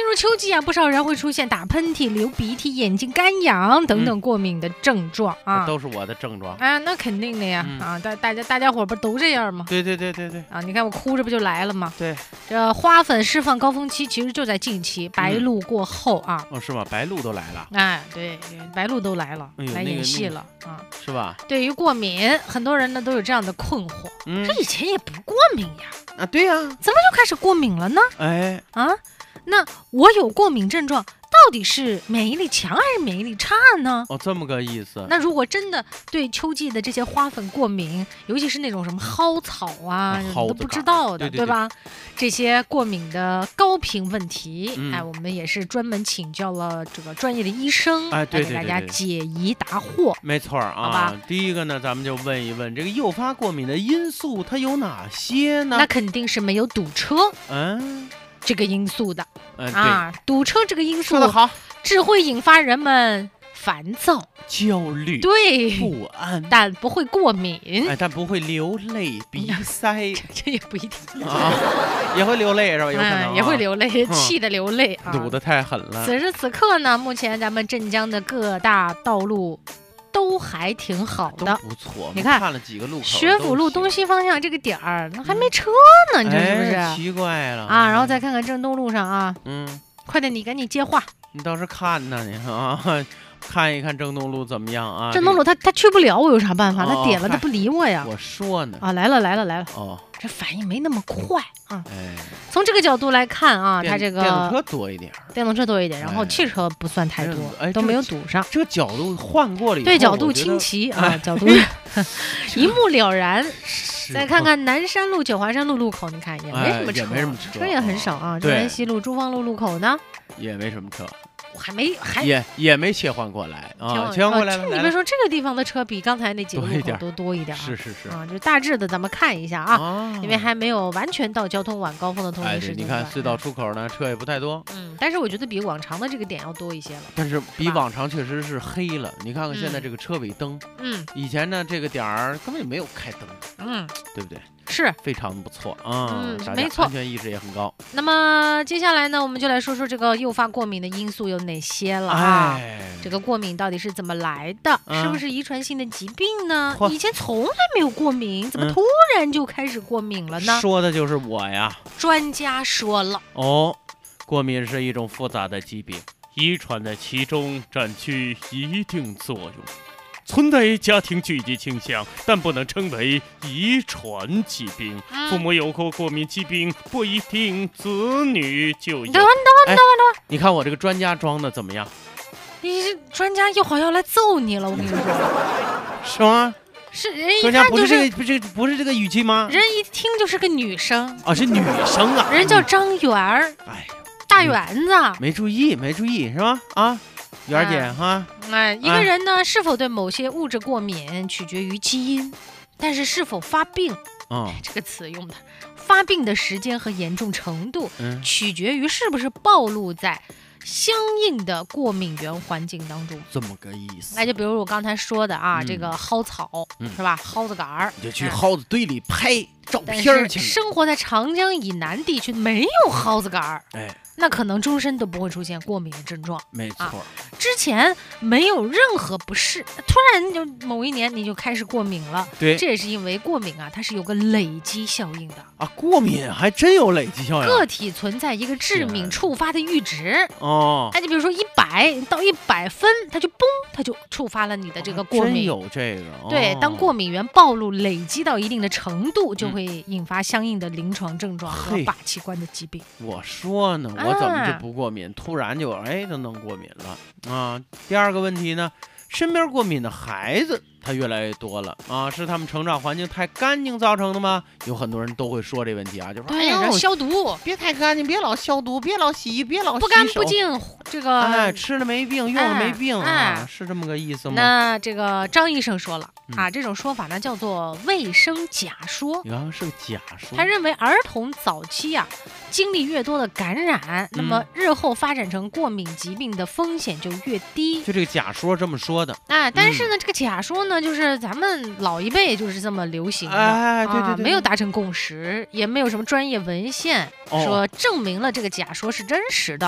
进入秋季啊，不少人会出现打喷嚏、流鼻涕、眼睛干痒等等过敏的症状啊， 都是我的症状啊，那肯定的呀，啊，大家伙不都这样吗？ 对啊，你看我哭着不就来了吗？ 对， 这花粉释放高峰期其实就在近期，白露过后啊。 哦，是吗？白露都来了。 哎，对，白露都来了，来演戏了啊， 是吧？ 对于过敏，很多人呢都有这样的困惑，这以前也不过敏呀。 啊，对呀， 怎么就开始过敏了呢？ 哎， 啊，那我有过敏症状，到底是免疫力强还是免疫力差呢？ 哦，这么个意思。 那如果真的对秋季的这些花粉过敏，尤其是那种什么蒿草啊，你都不知道的，对吧？这些过敏的高频问题，哎，我们也是专门请教了这个专业的医生， 哎，对， 来给大家解疑答惑。 没错啊， 好吧。 第一个呢，咱们就问一问这个诱发过敏的因素，它有哪些呢？ 那肯定是没有堵车，这个因素的，啊，堵车这个因素说得好， 只会引发人们烦躁、 焦虑、 对不安， 但不会过敏， 哎，但不会流泪、鼻塞， 这也不一定啊，也会流泪是吧？有可能也会流泪，气的流泪啊， 堵得太狠了。 此时此刻呢，目前咱们镇江的各大道路都还挺好的， 都不错。 你看了几个路口， 学府路东西方向这个点儿，那还没车呢，你这是不是？ 奇怪了啊！然后再看看郑东路上啊，快点，你赶紧接话。 你倒是看呢，你啊，看一看郑东路怎么样啊？ 郑东路他去不了，我有啥办法？他点了他不理我呀。 我说呢。 啊，来了。 哦， 这反应没那么快啊。 哎， 从这个角度来看啊，它这个电动车多一点， 然后汽车不算太多，都没有堵上。 这角度换过了以后， 对角度清奇啊，角度一目了然。再看看南山路、九华山路路口，你看也没什么车，车也很少啊。中原西路、珠芳路路口呢， 也没什么车。也没切换过来啊，切换过来了。 你们说这个地方的车比刚才那几个路口都多一点， 是啊，就大致的咱们看一下啊，因为还没有完全到交通晚高峰的通勤时间。 你看隧道出口呢，车也不太多， 但是我觉得比往常的这个点要多一些了。 但是比往常确实是黑了，你看看现在这个车尾灯，以前呢这个点儿根本就没有开灯，对不对？ 是非常不错啊， 没错， 安全意识也很高。 那么接下来呢，我们就来说说这个诱发过敏的因素有哪些了啊？这个过敏到底是怎么来的？是不是遗传性的疾病呢？以前从来没有过敏，怎么突然就开始过敏了呢？ 说的就是我呀。 专家说了， 过敏是一种复杂的疾病，遗传在其中占据一定作用。存在家庭聚集倾向，但不能称为遗传疾病。父母有过过敏疾病，不一定子女就有。等会你看我这个专家装的怎么样？ 你这专家一会儿要来揍你了，我跟你说。 是吗？ 是人一看就是不是这个语气吗？ 人一听就是个女生啊，是女生啊。 人叫张媛儿，大圆子。 没注意是吧？啊。媛姐哈， 一个人呢是否对某些物质过敏，取决于基因，但是否发病，这个词用的，发病的时间和严重程度，取决于是不是暴露在相应的过敏源环境当中。 这么个意思。 那就比如我刚才说的啊，这个蒿草是吧？蒿子杆儿， 你就去蒿子堆里拍照片去。 生活在长江以南地区没有蒿子杆儿，那可能终身都不会出现过敏的症状。 没错， 之前没有任何不适，突然就某一年你就开始过敏了。 对， 这也是因为过敏啊，它是有个累积效应的啊。过敏还真有累积效应， 个体存在一个致敏触发的阈值。就比如说100到100分，它就触发了你的这个过敏。 真有这个。 对，当过敏源暴露累积到一定的程度，就会引发相应的临床症状和靶器官的疾病。 我说呢，我怎么就不过敏？突然就都能过敏了啊！第二个问题呢，身边过敏的孩子他越来越多了啊，是他们成长环境太干净造成的吗？有很多人都会说这问题啊，就说人消毒， 别太干净，别老消毒，别老洗，别老洗手， 不干不净，这个吃了没病，用了没病啊，是这么个意思吗？ 那这个张医生说了啊，这种说法呢叫做卫生假说。 是个假说。 他认为儿童早期经历越多的感染，那么日后发展成过敏疾病的风险就越低。 就这个假说这么说的。 但是呢，这个假说呢，就是咱们老一辈就是这么流行的， 对， 没有达成共识，也没有什么专业文献说证明了这个假说是真实的。